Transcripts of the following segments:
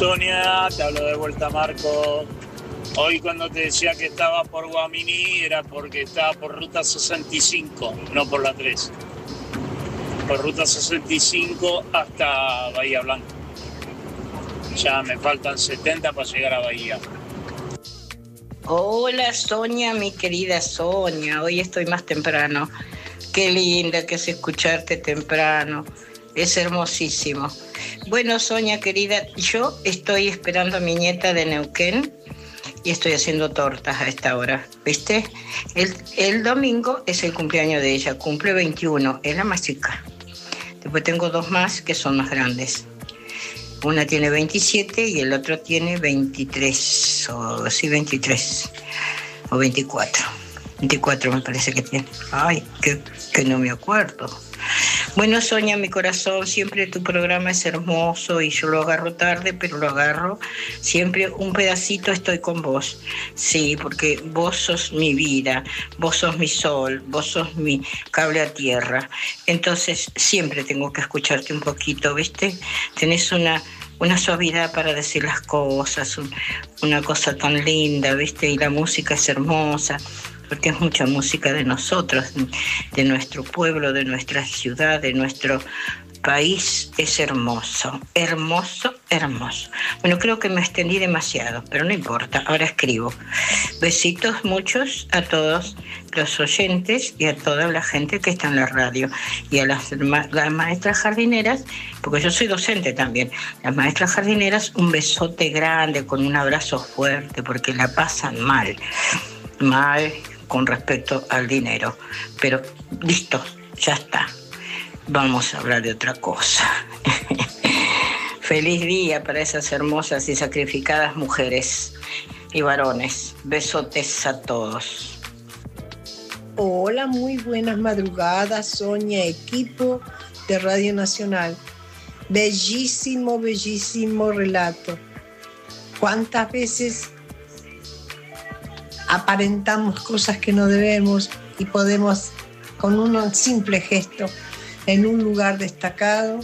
Sonia, te hablo de vuelta, Marco. Hoy cuando te decía que estaba por Guaminí era porque estaba por ruta 65, no por la 3. Por ruta 65 hasta Bahía Blanca. Ya me faltan 70 para llegar a Bahía. Hola Sonia, mi querida Sonia, hoy estoy más temprano. Qué linda que es escucharte temprano, es hermosísimo. Bueno Sonia querida, yo estoy esperando a mi nieta de Neuquén y estoy haciendo tortas a esta hora, ¿viste? El domingo es el cumpleaños de ella, cumple 21, es la más chica. Después tengo dos más que son más grandes. Una tiene 27 y el otro tiene 23, o sí, 23, o 24. 24 me parece que tiene. Ay, que no me acuerdo. Bueno, Sonia, mi corazón, siempre tu programa es hermoso y yo lo agarro tarde, pero lo agarro. Siempre un pedacito estoy con vos. Sí, porque vos sos mi vida, vos sos mi sol, vos sos mi cable a tierra. Entonces, siempre tengo que escucharte un poquito, ¿viste? Tenés una suavidad para decir las cosas, una cosa tan linda, ¿viste? Y la música es hermosa, porque es mucha música de nosotros, de nuestro pueblo, de nuestra ciudad, de nuestro país. Es hermoso, hermoso, hermoso. Bueno, creo que me extendí demasiado, pero no importa, ahora escribo. Besitos muchos a todos los oyentes y a toda la gente que está en la radio. Y a las maestras jardineras, porque yo soy docente también, las maestras jardineras, un besote grande, con un abrazo fuerte, porque la pasan mal con respecto al dinero. Pero listo, ya está. Vamos a hablar de otra cosa. Feliz día para esas hermosas y sacrificadas mujeres y varones. Besotes a todos. Hola, muy buenas madrugadas, Sonia, equipo de Radio Nacional. Bellísimo, bellísimo relato. ¿Cuántas veces aparentamos cosas que no debemos y podemos, con un simple gesto, en un lugar destacado,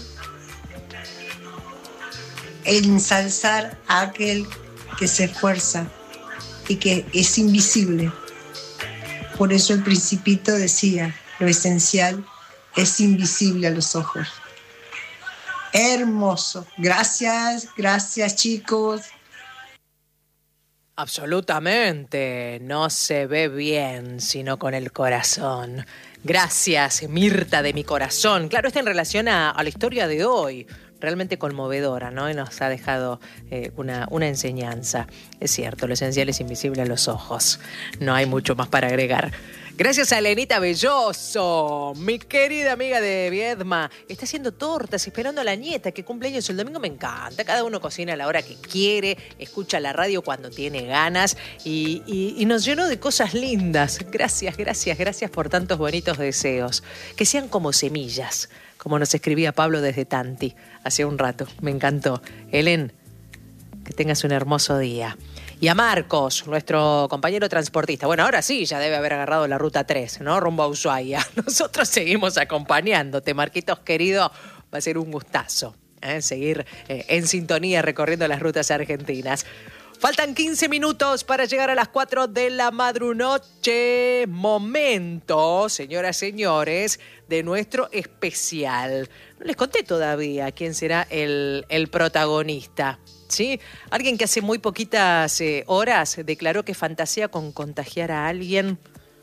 ensalzar a aquel que se esfuerza y que es invisible? Por eso el Principito decía, lo esencial es invisible a los ojos. Hermoso. Gracias, gracias chicos. Absolutamente, no se ve bien sino con el corazón. Gracias, Mirta de mi corazón. Claro, está en relación a la historia de hoy, realmente conmovedora, ¿no? Y nos ha dejado una enseñanza. Es cierto, lo esencial es invisible a los ojos. No hay mucho más para agregar. Gracias a Elenita Belloso, mi querida amiga de Viedma. Está haciendo tortas, esperando a la nieta que cumple años el domingo. Me encanta. Cada uno cocina a la hora que quiere, escucha la radio cuando tiene ganas y nos llenó de cosas lindas. Gracias, gracias, gracias por tantos bonitos deseos. Que sean como semillas, como nos escribía Pablo desde Tanti hace un rato. Me encantó. Helen, que tengas un hermoso día. Y a Marcos, nuestro compañero transportista. Bueno, ahora sí, ya debe haber agarrado la ruta 3, ¿no? Rumbo a Ushuaia. Nosotros seguimos acompañándote, Marquitos querido. Va a ser un gustazo, seguir en sintonía recorriendo las rutas argentinas. Faltan 15 minutos para llegar a las 4 de la madrunoche. Momento, señoras, señores, de nuestro especial. No les conté todavía quién será el protagonista. ¿Sí? Alguien que hace muy poquitas horas declaró que fantasea con contagiar a alguien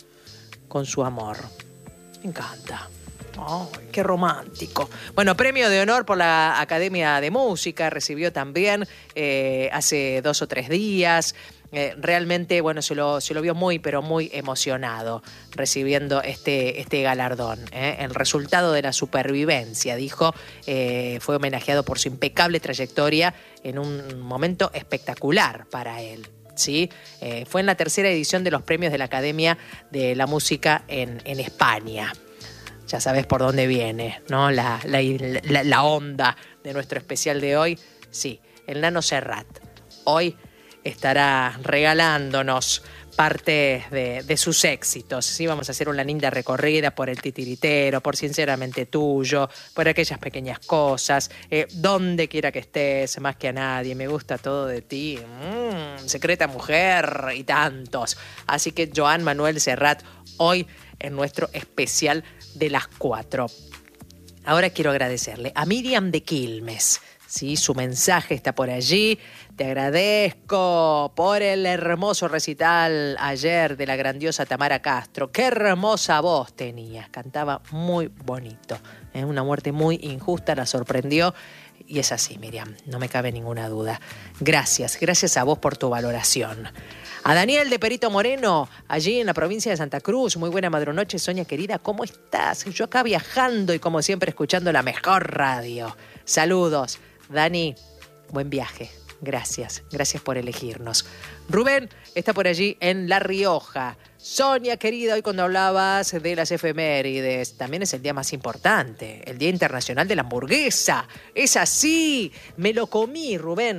con su amor. Me encanta. Oh, qué romántico. Bueno, premio de honor por la Academia de Música recibió también hace 2 o 3 días. Realmente, bueno, se lo vio muy, pero muy emocionado recibiendo este galardón. El resultado de la supervivencia, dijo, fue homenajeado por su impecable trayectoria en un momento espectacular para él. ¿Sí? Fue en la 3ª edición de los premios de la Academia de la Música en España. Ya sabes por dónde viene, ¿no? La onda de nuestro especial de hoy. Sí, el Nano Serrat. Hoy estará regalándonos parte de sus éxitos. ¿Sí? Vamos a hacer una linda recorrida por El Titiritero, por Sinceramente Tuyo, por Aquellas Pequeñas Cosas, Donde Quiera que Estés, Más que a Nadie, Me Gusta Todo de Ti, Secreta Mujer y tantos. Así que Joan Manuel Serrat hoy en nuestro especial de las 4. Ahora quiero agradecerle a Miriam de Quilmes. Sí, su mensaje está por allí. Te agradezco por el hermoso recital ayer de la grandiosa Tamara Castro. Qué hermosa voz tenías, cantaba muy bonito. Una muerte muy injusta, la sorprendió. Y es así, Miriam, no me cabe ninguna duda. Gracias a vos por tu valoración. A Daniel de Perito Moreno, allí en la provincia de Santa Cruz. Muy buena madrunoche, Sonia querida, ¿cómo estás? Yo acá viajando y como siempre escuchando la mejor radio. Saludos. Dani, buen viaje. Gracias por elegirnos. Rubén está por allí en La Rioja. Sonia querida, hoy cuando hablabas de las efemérides, también es el día más importante, el Día Internacional de la Hamburguesa. Es así, me lo comí, Rubén.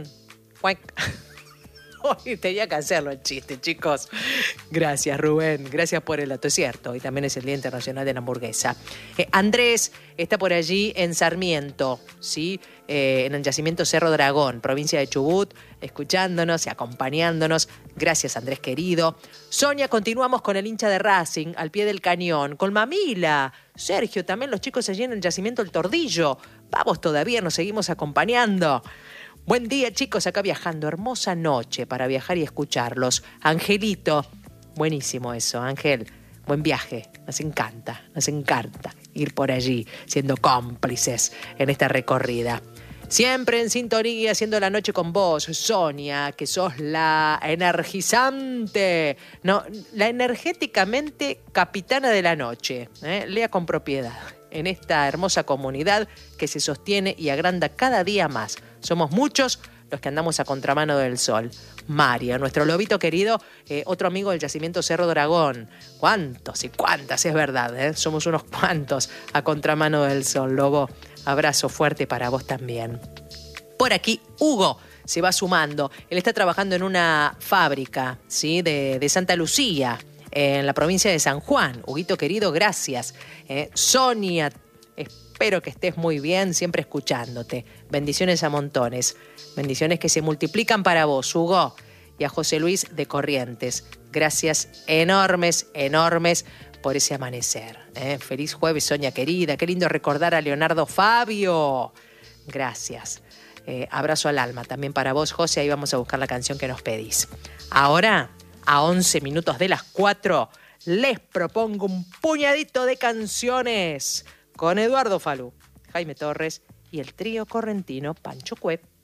Hoy tenía que hacerlo el chiste, chicos. Gracias, Rubén. Gracias por el dato. Es cierto, hoy también es el Día Internacional de la Hamburguesa. Andrés está por allí en Sarmiento, ¿sí? En el yacimiento Cerro Dragón, provincia de Chubut, escuchándonos y acompañándonos. Gracias, Andrés querido. Sonia, continuamos con el hincha de Racing, al pie del cañón, con Mamila. Sergio, también los chicos allí en el yacimiento El Tordillo. Vamos todavía, nos seguimos acompañando. Buen día, chicos, acá viajando. Hermosa noche para viajar y escucharlos. Angelito, buenísimo eso, Ángel. Buen viaje, nos encanta ir por allí, siendo cómplices en esta recorrida. Siempre en sintonía, haciendo la noche con vos, Sonia, que sos la energizante, no, la energéticamente capitana de la noche. Lea con propiedad. En esta hermosa comunidad que se sostiene y agranda cada día más. Somos muchos los que andamos a contramano del sol. María, nuestro lobito querido, otro amigo del yacimiento Cerro Dragón. ¿Cuántos y cuántas? Es verdad, somos unos cuantos a contramano del sol, lobo. Abrazo fuerte para vos también. Por aquí, Hugo se va sumando. Él está trabajando en una fábrica, ¿sí? de Santa Lucía, en la provincia de San Juan. Huguito querido, gracias. Sonia, espero que estés muy bien, siempre escuchándote. Bendiciones a montones. Bendiciones que se multiplican para vos, Hugo. Y a José Luis de Corrientes. Gracias enormes por ese amanecer. Feliz jueves, Sonia querida. Qué lindo recordar a Leonardo Fabio. Gracias. Abrazo al alma también para vos, José. Ahí vamos a buscar la canción que nos pedís. Ahora, a 11 minutos de las 4, les propongo un puñadito de canciones con Eduardo Falú, Jaime Torres y el trío correntino Pancho Cuep.